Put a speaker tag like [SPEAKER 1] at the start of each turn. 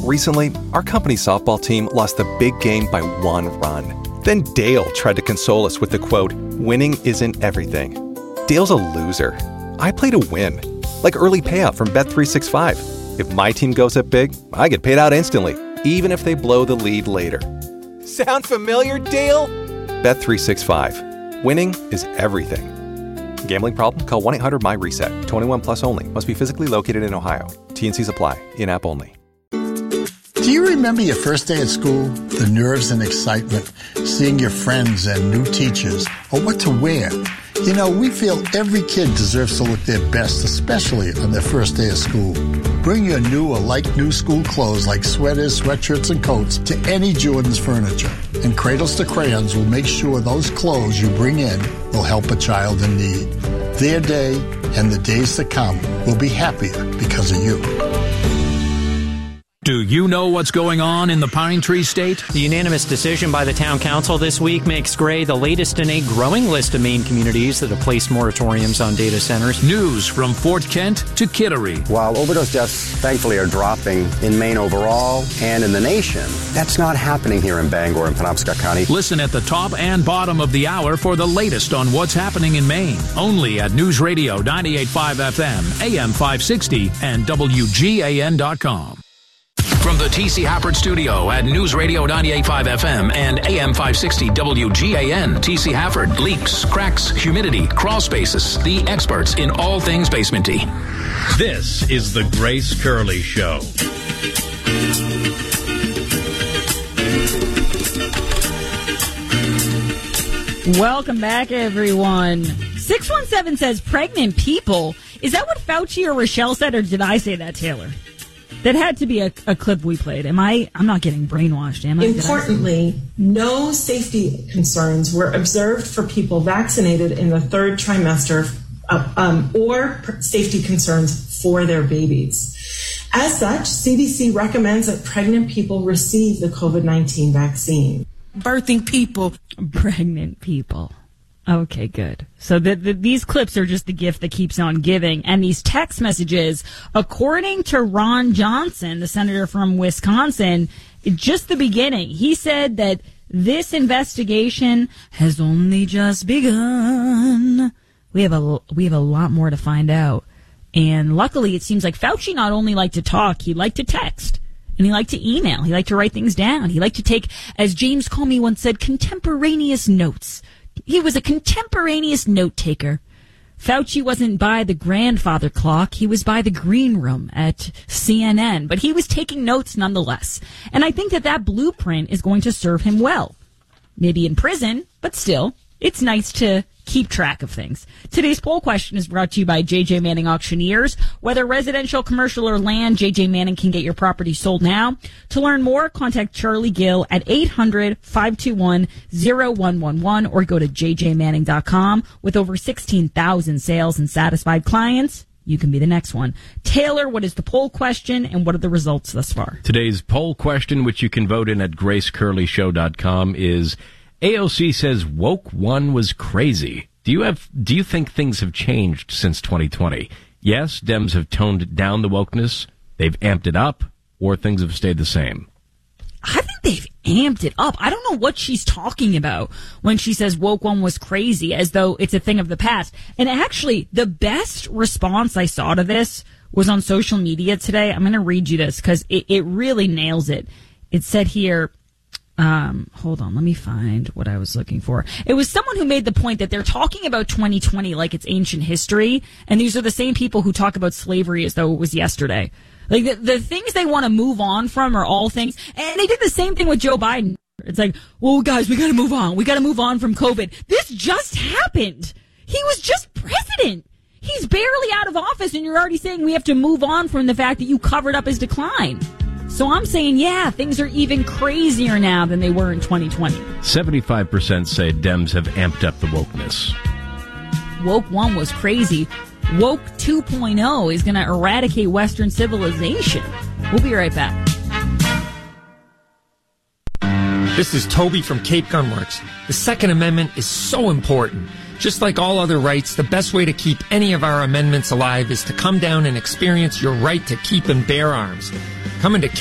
[SPEAKER 1] Recently, our company's softball team lost the big game by 1 run. Then Dale tried to console us with the quote, "Winning isn't everything." Dale's a loser. I play to win. Like early payout from Bet365. If my team goes up big, I get paid out instantly, even if they blow the lead later. Sound familiar, Dale? Bet365. Winning is everything. Gambling problem? Call 1-800-MY-RESET. 21 plus only. Must be physically located in Ohio. T&Cs apply. In-app only.
[SPEAKER 2] Do you remember your first day at school? The nerves and excitement, seeing your friends and new teachers, or what to wear? You know, we feel every kid deserves to look their best, especially on their first day of school. Bring your new or like-new school clothes like sweaters, sweatshirts, and coats to any Jordan's Furniture. And Cradles to Crayons will make sure those clothes you bring in will help a child in need. Their day and the days to come will be happier because of you.
[SPEAKER 3] Do you know what's going on in the Pine Tree State?
[SPEAKER 4] The unanimous decision by the town council this week makes Gray the latest in a growing list of Maine communities that have placed moratoriums on data centers.
[SPEAKER 3] News from Fort Kent to Kittery.
[SPEAKER 5] While overdose deaths, thankfully, are dropping in Maine overall and in the nation, that's not happening here in Bangor and Penobscot County.
[SPEAKER 3] Listen at the top and bottom of the hour for the latest on what's happening in Maine. Only at News Radio 98.5 FM, AM 560, and WGAN.com. From the T.C. Hafford Studio at News Radio 98.5 FM and AM 560 WGAN, T.C. Hafford, leaks, cracks, humidity, crawl spaces, the experts in all things basementy.
[SPEAKER 6] This is the Grace Curley Show.
[SPEAKER 7] Welcome back, everyone. 617 says pregnant people. Is that what Fauci or Rochelle said, or did I say that, Taylor? That had to be a clip we played. I'm not getting brainwashed, am I?
[SPEAKER 8] Importantly, no safety concerns were observed for people vaccinated in the third trimester or safety concerns for their babies. As such, CDC recommends that pregnant people receive the COVID-19 vaccine.
[SPEAKER 7] Birthing people. Pregnant people. Okay, good. So these clips are just the gift that keeps on giving. And these text messages, according to Ron Johnson, the senator from Wisconsin, just the beginning. He said that this investigation has only just begun. We have a lot more to find out. And luckily, it seems like Fauci not only liked to talk, he liked to text. And he liked to email. He liked to write things down. He liked to take, as James Comey once said, contemporaneous notes. He was a contemporaneous note taker. Fauci wasn't by the grandfather clock. He was by the green room at CNN. But he was taking notes nonetheless. And I think that blueprint is going to serve him well. Maybe in prison, but still, it's nice to keep track of things. Today's poll question is brought to you by J.J. Manning Auctioneers. Whether residential, commercial, or land, J.J. Manning can get your property sold now. To learn more, contact Charlie Gill at 800-521-0111 or go to jjmanning.com. With over 16,000 sales and satisfied clients, you can be the next one. Taylor, what is the poll question and what are the results thus far?
[SPEAKER 6] Today's poll question, which you can vote in at gracecurleyshow.com, is AOC says woke one was crazy. Do you think things have changed since 2020? Yes, Dems have toned down the wokeness, they've amped it up, or things have stayed the same?
[SPEAKER 7] I think they've amped it up. I don't know what she's talking about when she says woke one was crazy, as though it's a thing of the past. And actually, the best response I saw to this was on social media today. I'm going to read you this because it really nails it. It said here, hold on, let me find what I was looking for. It was someone who made the point that they're talking about 2020 like it's ancient history, and these are the same people who talk about slavery as though it was yesterday. Like, the things they want to move on from are all things, and they did the same thing with Joe Biden. It's like, well, guys, we got to move on. We got to move on from COVID. This just happened. He was just president. He's barely out of office, and you're already saying we have to move on from the fact that you covered up his decline. So I'm saying, yeah, things are even crazier now than they were in 2020.
[SPEAKER 6] 75% say Dems have amped up the wokeness.
[SPEAKER 7] Woke 1 was crazy. Woke 2.0 is going to eradicate Western civilization. We'll be right back.
[SPEAKER 9] This is Toby from Cape Gunworks. The Second Amendment is so important. Just like all other rights, the best way to keep any of our amendments alive is to come down and experience your right to keep and bear arms. Come into